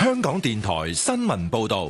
香港電台新聞報道。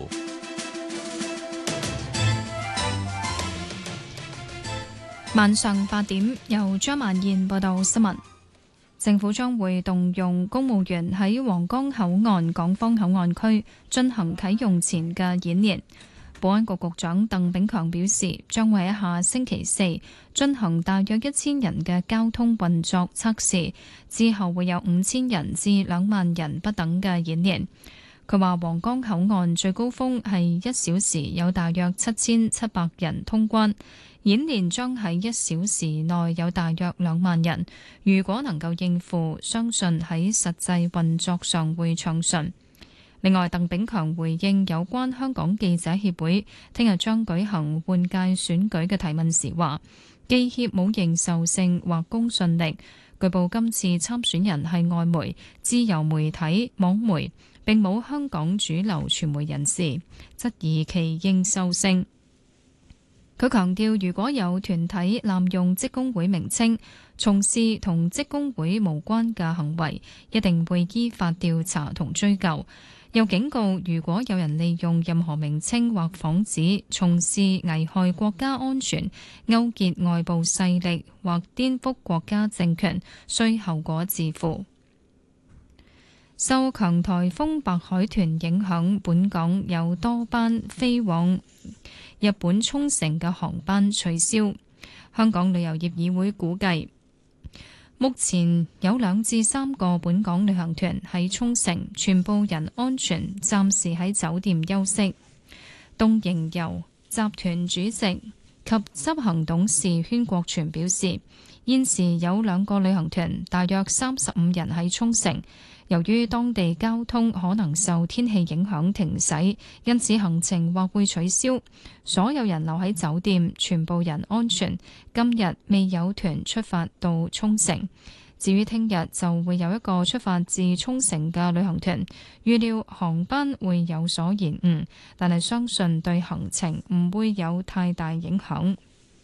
晚上8點，由張曼燕報道新聞。政府將會動用公務員喺皇崗口岸港方口岸區進行啟用前嘅演練。保安局局長鄧炳強表示，將會喺下星期4進行大約1000人嘅交通運作測試，之後會有5000人至2萬人不等嘅演練。佢話皇崗口岸最高峰係1小時有大約7700人通關，演練將喺1小時內有大約2萬人。如果能夠應付，相信喺實際運作上會暢順。另外，鄧炳強回應有關香港記者協會聽日將舉行換屆選舉嘅提問時話，記協冇認受性或公信力。據報今次參選人係外媒、自由媒體、網媒，並冇香港主流傳媒人士，質疑其認受性。佢強調，如果有團體濫用職工會名稱，從事同職工會無關嘅行為，一定會依法調查同追究。又警告，如果有人利用任何名稱或幌子從事危害國家安全、勾結外部勢力或顛覆國家政權，需後果自負。受強颱風白海豚影響，本港有多班飛往日本沖繩嘅航班取消。香港旅遊業議會估計，目前有2至3個本港旅行團喺沖繩，全部人安全，暫時喺酒店休息。東瀛遊集團主席及執行董事禤國全表示，現時有2個旅行團，大約35人喺沖繩，由於當地交通可能受天氣影響停駛，因此行程或會取消。所有人留喺酒店，全部人安全。今日未有團出發到沖繩。至於聽日就會有一個出發自沖繩嘅旅行團，預料航班會有所延誤，但係相信對行程唔會有太大影響。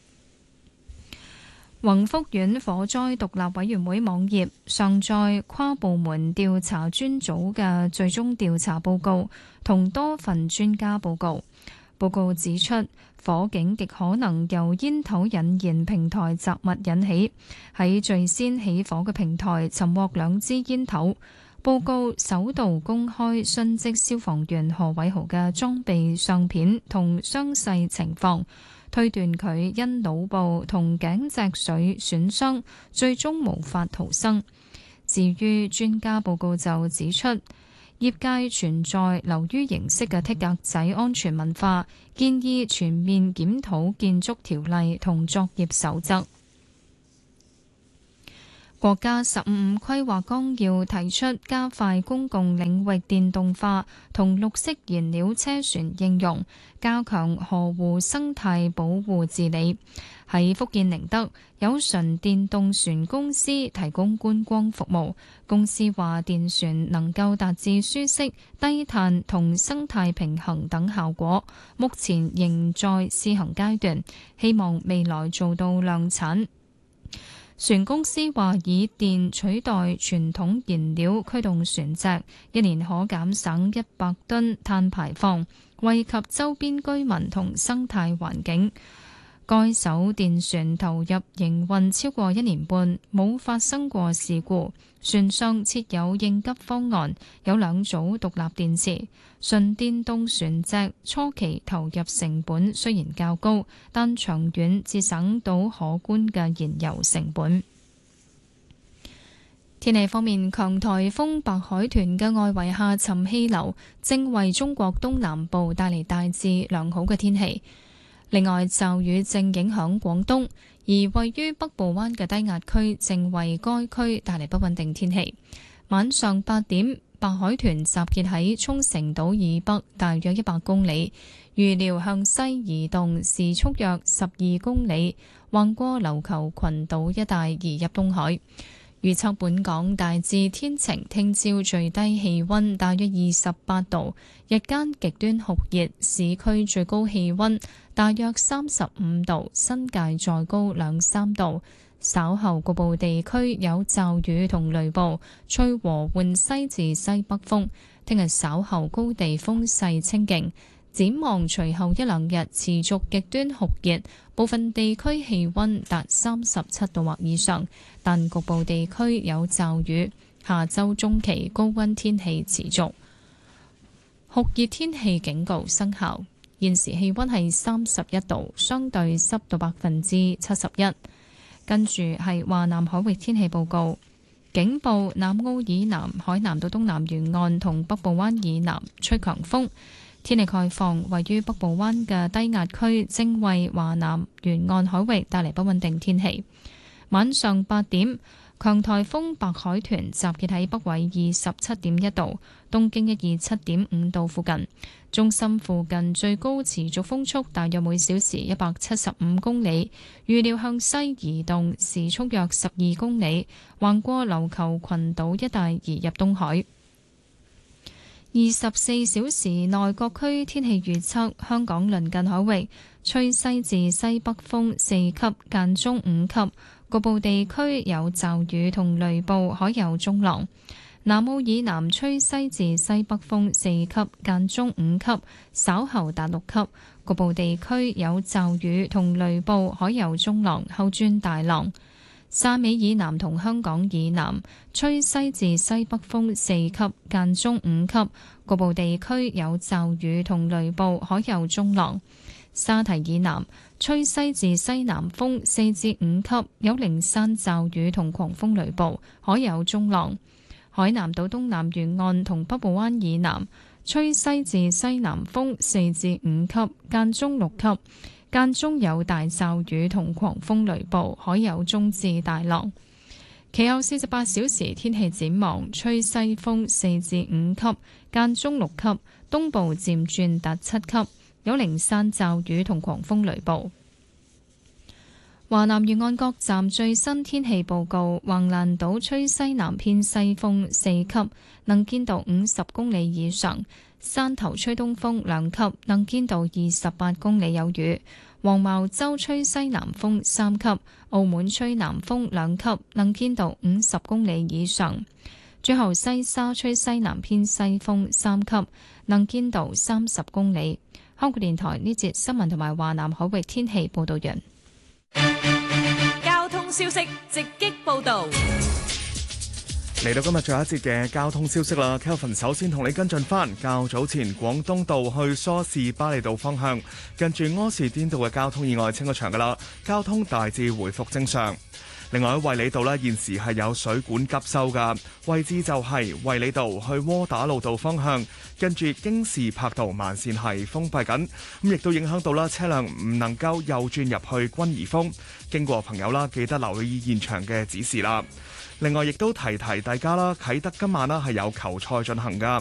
宏福苑火災獨立委員會網頁上載跨部門調查專組嘅最終調查報告同多份專家報告。報告指出，火警極可能由煙頭引燃平台雜物引起。喺最先起火嘅平台尋獲2支煙頭。報告首度公開殉職消防員何偉豪嘅裝備相片同傷勢情況，推斷佢因腦部同頸脊髓損傷，最終無法逃生。至於專家報告就指出，業界存在流於形式嘅剔格仔安全文化，建議全面檢討建築條例同作業守則。國家15規劃綱要提出加快公共領域電動化同綠色燃料車船應用，加強河湖生態保護治理。喺福建寧德，有純電動船公司提供觀光服務。公司話電船能夠達至舒適、低碳同生態平衡等效果，目前仍在試行階段，希望未來做到量產。船公司話以電取代傳統燃料驅動船隻，一年可減省100噸碳排放，惠及周邊居民同生態環境。該艘電船投入營運超過1年半，冇發生過事故。船上設有應急方案，有2組獨立電池。純電動船隻初期投入成本雖然較高，但長遠節省到可觀嘅燃油成本。天氣方面，強颱風白海豚嘅外圍下沉氣流正為中國東南部帶嚟大致良好嘅天氣。另外，驟雨正影響廣東，而位於北部灣嘅低壓區正為該區帶嚟不穩定天氣。晚上8點，白海豚集結喺沖繩島以北大約100公里，預料向西移動，時速約12公里，橫過琉球群島一帶移入東海。預測本港大致天晴，聽朝最低氣溫大約28度，日間極端酷熱，市區最高氣溫大約35度，新界再高2-3度。 稍後局部地區有驟雨同雷暴，吹和緩西至西北風。聽日稍後高地風勢清勁。展望隨後一兩日持續極端酷熱，部分地區氣溫達37度或以上，但局部地區有驟雨。下周中期高溫天氣持續，酷熱天氣警告生效。現時氣溫係31度，相對濕度71%。跟住係華南海域天氣報告，警報：南澳以南、海南到東南沿岸同北部灣以南吹強風。天氣概況，位於北部灣嘅低壓區正為華南沿岸海域帶嚟不穩定天氣。晚上8點，強颱風白海豚集結喺北緯27.1度、東經127.5度附近，中心附近最高持續風速大約每小時175公里，預料向西移動，時速約12公里，橫過琉球群島一帶移入東海。24小時內各區天氣預測：香港鄰近海域吹西至西北風4級，間中5級，局部地區有驟雨同雷暴，海有中浪。南澳以南吹西至西北風4級，間中5級，稍後達6級，局部地區有驟雨同雷暴，海有中浪，後轉大浪。汕尾以南同香港以南吹西至西北風4級，間中5級，局部地區有驟雨同雷暴，海有中浪。沙堤以南吹西至西南風4至5級，有零散驟雨同狂風雷暴，海有中浪。海南島東南沿岸同北部灣以南吹西至西南風4至5級，間中6級。間中有大驟雨同狂風雷暴，海有中至大浪。其後48小時天氣展望：吹西風4至5級，間中6級，東部漸轉達7級，有零散驟雨同狂風雷暴。華南沿岸各站最新天氣報告：橫瀾島吹西南偏西風4級，能見度50公里以上；汕頭吹東風2級，能見度28公里有餘；黃茅洲吹西南風3級，澳門吹南風2級，能見度50公里以上。最後西沙吹西南偏西風3級，能見度30公里。香港電台呢節新聞同埋華南海域天氣報道完。 交通消息直擊報道。 嚟到今日最後一節嘅交通消息啦 ，Kelvin 首先同你跟進翻較早前廣東道去梳士巴利道方向，近住柯士甸道嘅交通意外清咗場噶啦，交通大致回復正常。另外喺衛理道呢，現時係有水管急修噶，位置就係衛理道去窩打老道方向，近住京士柏道慢線係封閉緊，咁亦都影響到啦車輛唔能夠右轉入去君怡峰，經過朋友啦記得留意現場嘅指示啦。另外亦都提大家啦，啟德今晚啦係有球賽進行噶，